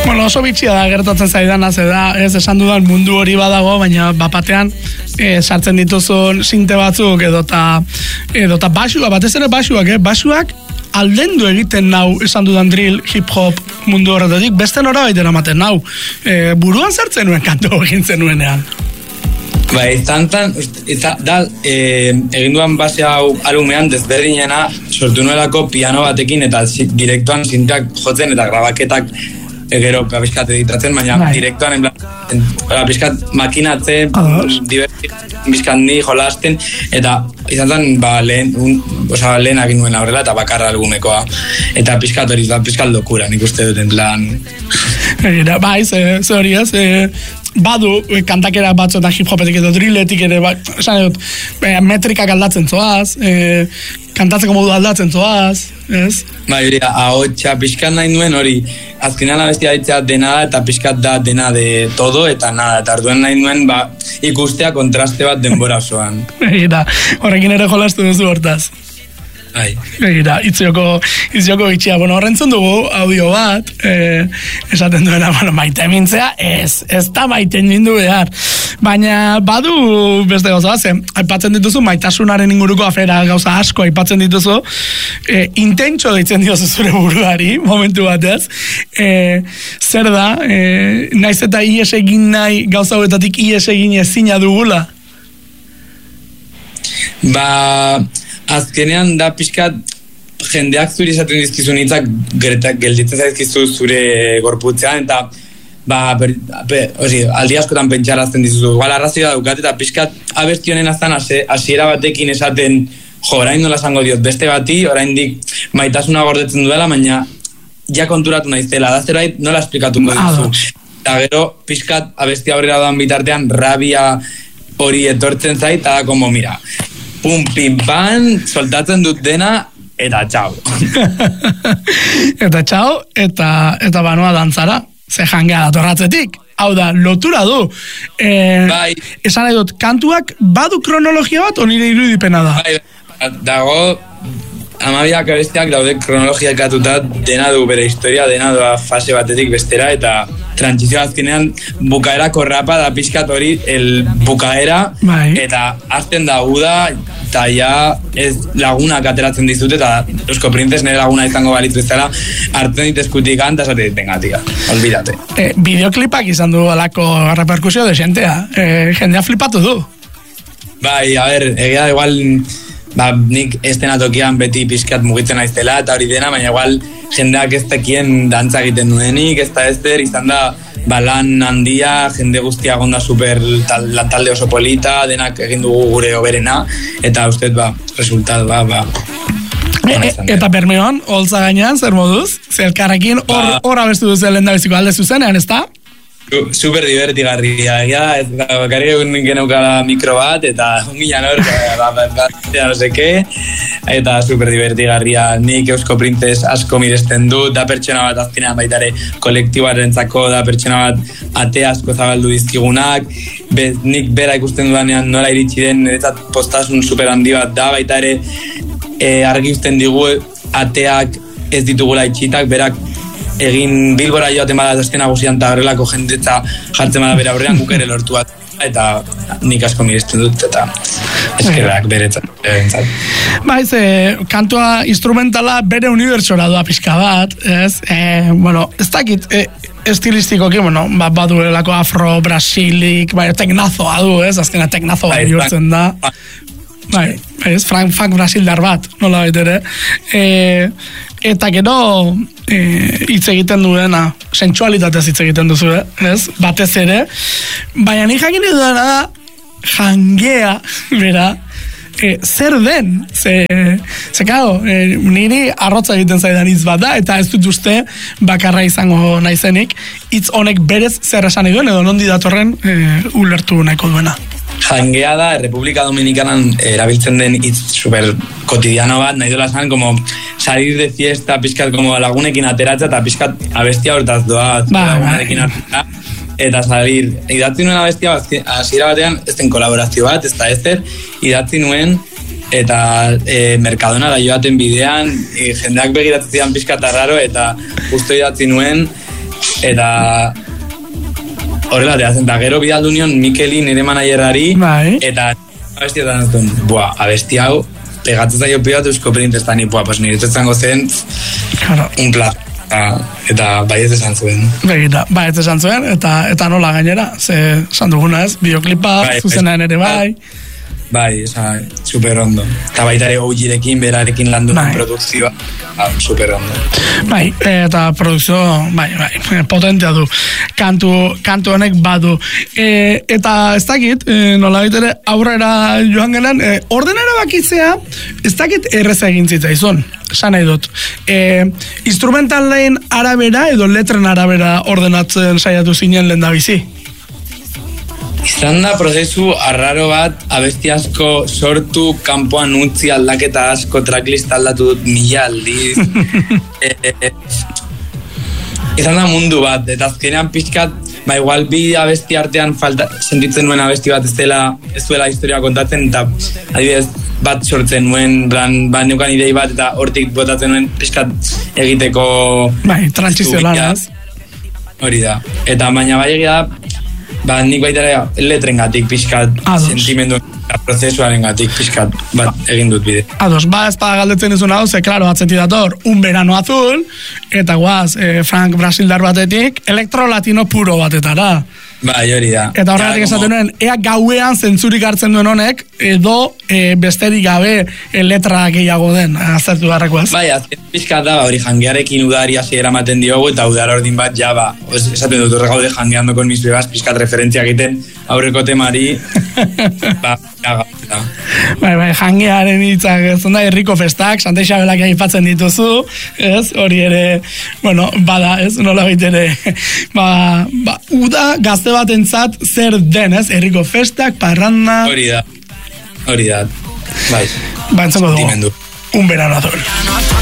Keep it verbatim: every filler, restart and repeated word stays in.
Bueno, oso bitxia da gertatzen zaidana, ze da, ez esan dudan mundu hori badago, baina bapatean e, sartzen dituzun sinte batzuk edota edota basua, batez ere basuak, eh? Basuak aldendu egiten nau esan dudan drill, hip-hop mundu horretatik, beste nora baitera ematen nau. E, buruan sartzen nuen kanto egintzen nuenean. Ba, izan tan, da, e, egin duan base hau alumean desberdinena sortu nuelako piano batekin eta direktuan sintak jotzen eta grabaketak e, gero pizkat editatzen, baina Bye. direktuan en plan, pizkat makinatzen, bizkat ni jolasten, eta izan zen, ba, lehen, un, oza, lehen agin nuen aurrela eta bakarra algumekoa, eta pizkat hori, pizkat lokura, nik uste dut, en plan... Egira, bai, ze, ze hori ez, e, badu, kantakera batzu eta hip-hopetik edo drilletik ere, ba, esan dut, e, metrikak aldatzen zoaz, e, kantatzeko modu aldatzen zoaz, ez? Bai, hori, ahotsa, pixkat nahi nuen hori, azkenean abestia ditzea dena da, eta pixkat da dena de todo, eta nada, eta arduen nahi nuen, ba, ikustea kontraste bat denbora osoan. Egira, horrekin ere jolastu duzu hortaz. Bai. Egira, itzioko, itzioko itxia. Bueno, horrentzun dugu audio bat, eh, esaten duena, bueno, maite mintzea, ez, ez da maite mindu behar. Baina badu beste gauza, ze, aipatzen dituzu, maitasunaren inguruko afera gauza asko aipatzen dituzu, eh, intentxo deitzen diozu zure buruari, momentu batez, eh, zer da, eh, naiz eta ies egin nahi gauza hauetatik ies egin ezina dugula? Ba... Azkenean da pixkat jendeak zuri esaten dizkizun hitzak gelditzen zaizkizu zure gorputzean, eta ba, per, per, osi, aldi askotan pentsarazten dizuzu. Igual arrazioa daukat, eta pixkat abesti honen aztan hasiera batekin esaten, jo, orain nola esango diot, beste bati, oraindik maitasuna gordetzen duela, baina ja konturatu naizela, da zerbait nola esplikatuko dizu. Eta gero pixkat abesti aurrera doan bitartean rabia hori etortzen zait, eta da, como, mira, pum, pim, pan, soltatzen dut dena, eta txau. Eta txau, eta, eta banoa dantzara, ze jangea datorratzetik. Hau da, lotura du. E, bai. Esan nahi dut, kantuak badu kronologia bat, onire irudipena da? Bai, dago, amabiak abestiak daude kronologia ekatuta, dena du bere historia, dena du fase batetik bestera, eta trantzizio azkenean bukaerako rapa da pixkat hori el bukaera, bai. Eta azten da uda, eta ja ez lagunak ateratzen dizute, eta Eusko Princes nire laguna izango balitzu ezala, hartzen dit eskutik anta, esate, venga, tia, olvídate. E, videoklipak izan du alako reperkusio de jentea, e, jendea flipatu du. Bai, a ber, egia igual... Ba, nik estenatokian beti pixkat mugitzen naiztela eta hori dena, baina igual jendeak ez tekien dantza egiten duenik, ez da ezter, izan da ba, lan handia, jende guztia gonda super tal, talde oso polita, denak egin dugu gure oberena, eta ustez, ba, resultat, ba, ba, e, e, eta Bermeon, holtza gainean, zer moduz? Zelkarrekin hor ba, abestu duzu lehen da biziko alde zuzenean, ez da? Super divertigarria, ja, ez bakarri egun geneukala mikro bat, eta onginan hor, no sé qué, eta super divertigarria, nik Eusko Princes asko miresten dut, da pertsona bat azkenean baitare kolektiboaren zako, da pertsona bat ate asko zabaldu dizkigunak, be, nik bera ikusten dudanean nola iritsi den, niretzat postasun super handi bat da, baitare e, argi uzten digu ateak ez ditugula itxitak, berak egin Bilbora joaten bada azken nagusian eta horrelako jendetza jartzen bada bere aurrean guk ere lortu bat, eta nik asko miresten dut, eta eskerrak beretzat. Baiz, e, kantua instrumentala bere unibertsora doa pixka bat, ez? E, bueno, ez dakit, e, estilistikoki, bueno, ba, baduelako afro-brasilik, bai, teknazoa du, ez? Azkena teknazoa bihurtzen da. Bai, ez, Frank Funk Brasildar bat, nola baitere. E, eta gero e, hitz egiten duena, sensualitatez hitz egiten duzu, ez? Batez ere. Baina ni jakin duena da, jangea, bera, e, zer den, ze, ze kao, e, niri arrotza egiten zaidan hitz bat da, eta ez dut uste bakarra izango naizenik, hitz honek berez zer esan duen, edo nondi datorren e, ulertu nahiko duena. Jangea da, Republika Dominikanan erabiltzen den hitz super kotidiano bat, nahi dola esan, como salir de fiesta, pixkat, como lagunekin ateratza, eta pixkat abestia hortaz doa, ba, lagunekin ateratza, eta salir. Idatzi nuen abestia, hasiera batean, ez den kolaborazio bat, ez da ezer, idatzi nuen, eta e, Mercadona da joaten bidean, e, jendeak begiratzen zidan pixkat arraro, eta justo idatzi nuen, eta horrela teatzen, eta gero bidaldu nion Mikelin ere managerari, bai. eta abestietan dut, bua, abesti hau, pegatzen zaio pioat eusko printestan, ni, bua, pues niretzango zen, claro. Un plat. Eta bai ez esan zuen. Begita, bai ez esan zuen, eta, eta nola gainera, ze esan duguna ez, bideoklipa, bai, zuzenean ere bai. Bai, esa, super ondo. Eta baita ere O G-rekin, berarekin landu bai. Produkzioa, super ondo. Bai, eta produkzio, bai, bai, potentea du. Kantu, kantu honek badu. E, eta ez dakit, e, nola ere aurrera joan genen, e, ordenara bakitzea, ez dakit erreza egin zitzaizun. Esan nahi dut. E, instrumentalen arabera edo letren arabera ordenatzen saiatu zinen lehen da bizi? Izan da prozesu arraro bat, abesti asko sortu, kanpoan utzi aldaketa asko, tracklist aldatu dut mila aldiz. e, e, izan da mundu bat, eta azkenean pixkat, ba igual bi abesti artean falta, sentitzen nuen abesti bat ez dela, ez duela historia kontatzen, eta adibidez bat sortzen nuen, plan, ba neukan idei bat, eta hortik botatzen nuen pixkat egiteko... Bai, transizio lanaz. Hori da. Eta baina bai egia da, ba, nik baita letren gatik pixkat, sentimendu prozesuaren gatik pixkat, bat egin dut bide. Ados, ba, ez da galdetzen izun hau, ze, klaro, atzenti dator, un verano azul, eta guaz, eh, Frank Brasildar batetik, elektro-latino puro batetara. Bai, hori da. Eta horregatik esaten nuen, ea gauean zentzurik hartzen duen honek, edo e, besterik gabe e, letra gehiago den, azertu garrakoaz. Bai, azken pixkat da, hori jangearekin udari hasi eramaten diogu, eta udar ordin bat, ja, ba, esaten dut horre gaude jangeando kon mis bebas, pixkat referentzia egiten aurreko temari, ba, ja, da. Bai, bai, jangearen hitzak, ez da, herriko festak, Santa Isabelak aipatzen dituzu, ez, hori ere, bueno, bada, ez, nola ere, ba, ba, uda gazte batentzat zer den, ez? Herriko festak, parranda... Hori da, hori da, bai. Ba, entzako dugu, un verano azul.